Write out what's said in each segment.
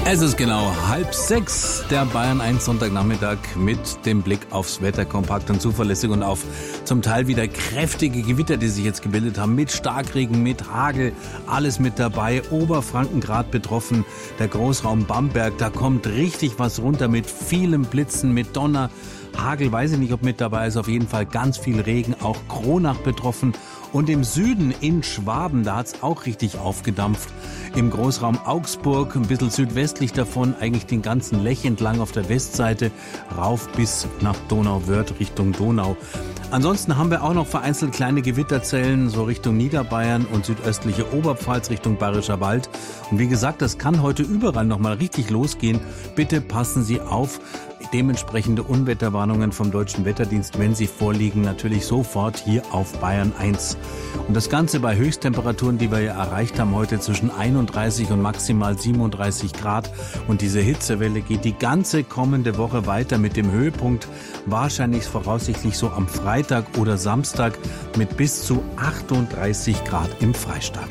Es ist genau 5:30, der Bayern 1 Sonntagnachmittag mit dem Blick aufs Wetter, kompakt und zuverlässig und auf zum Teil wieder kräftige Gewitter, die sich jetzt gebildet haben, mit Starkregen, mit Hagel, alles mit dabei. Oberfranken gerade betroffen, der Großraum Bamberg, da kommt richtig was runter mit vielen Blitzen, mit Donner. Hagel weiß ich nicht, ob mit dabei ist, auf jeden Fall ganz viel Regen, auch Kronach betroffen. Und im Süden in Schwaben, da hat's auch richtig aufgedampft. Im Großraum Augsburg, ein bisschen südwestlich davon, eigentlich den ganzen Lech entlang auf der Westseite, rauf bis nach Donauwörth, Richtung Donau. Ansonsten haben wir auch noch vereinzelt kleine Gewitterzellen, so Richtung Niederbayern und südöstliche Oberpfalz, Richtung Bayerischer Wald. Und wie gesagt, das kann heute überall nochmal richtig losgehen. Bitte passen Sie auf. Dementsprechende Unwetterwarnungen vom Deutschen Wetterdienst, wenn sie vorliegen, natürlich sofort hier auf Bayern 1. Und das Ganze bei Höchsttemperaturen, die wir ja erreicht haben heute zwischen 31 und maximal 37 Grad. Und diese Hitzewelle geht die ganze kommende Woche weiter mit dem Höhepunkt wahrscheinlich voraussichtlich so am Freitag oder Samstag mit bis zu 38 Grad im Freistaat.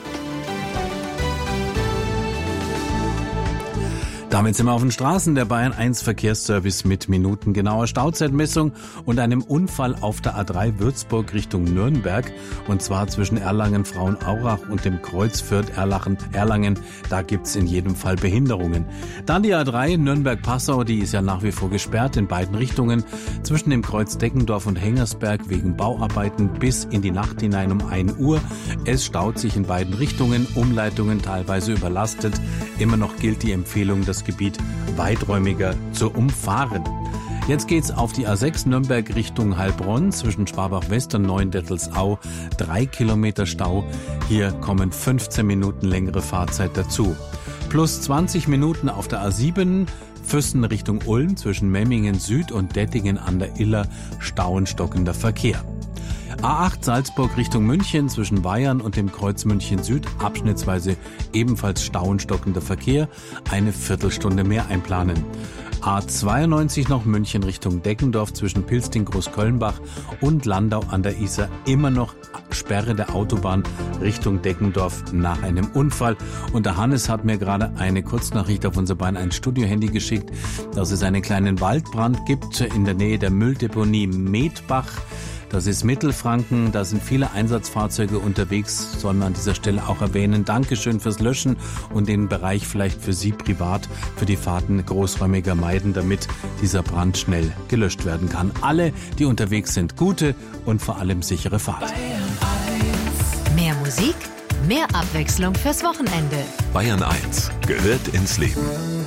Damit sind wir auf den Straßen, der Bayern 1 Verkehrsservice mit minutengenauer Stauzeitmessung und einem Unfall auf der A3 Würzburg Richtung Nürnberg, und zwar zwischen Erlangen-Frauenaurach und dem Kreuz Fürth-Erlangen. Da gibt's in jedem Fall Behinderungen. Dann die A3 Nürnberg-Passau, die ist ja nach wie vor gesperrt in beiden Richtungen, zwischen dem Kreuz Deggendorf und Hengersberg wegen Bauarbeiten bis in die Nacht hinein um 1 Uhr. Es staut sich in beiden Richtungen, Umleitungen teilweise überlastet. Immer noch gilt die Empfehlung, das Gebiet weiträumiger zu umfahren. Jetzt geht's auf die A6 Nürnberg Richtung Heilbronn zwischen Schwabach-West und Neuendettelsau. 3 Kilometer Stau. Hier kommen 15 Minuten längere Fahrzeit dazu. Plus 20 Minuten auf der A7 Füssen Richtung Ulm zwischen Memmingen Süd und Dettingen an der Iller. Stauenstockender Verkehr. A8 Salzburg Richtung München zwischen Weyern und dem Kreuz München Süd, abschnittsweise ebenfalls stauenstockender Verkehr, eine Viertelstunde mehr einplanen. A92 noch München Richtung Deggendorf zwischen Pilsting Großkölnbach und Landau an der Isar, immer noch Sperre der Autobahn Richtung Deggendorf nach einem Unfall. Und der Hannes hat mir gerade eine Kurznachricht auf unser Bayern 1 Studiohandy geschickt, dass es einen kleinen Waldbrand gibt in der Nähe der Mülldeponie Medbach. Das ist Mittelfranken, da sind viele Einsatzfahrzeuge unterwegs, soll man an dieser Stelle auch erwähnen. Dankeschön fürs Löschen und den Bereich vielleicht für Sie privat, für die Fahrten großräumiger meiden, damit dieser Brand schnell gelöscht werden kann. Alle, die unterwegs sind, gute und vor allem sichere Fahrt. Mehr Musik, mehr Abwechslung fürs Wochenende. Bayern 1 gehört ins Leben.